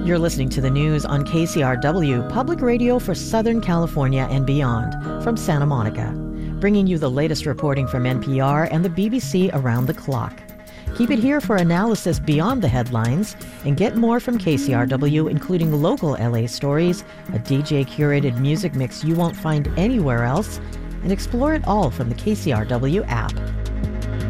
You're listening to the news on KCRW, Public Radio for Southern California and beyond, from Santa Monica, bringing you the latest reporting from NPR and the BBC around the clock. Keep it here for analysis beyond the headlines and get more from KCRW, including local LA stories, a DJ-curated music mix you won't find anywhere else, and explore it all from the KCRW app.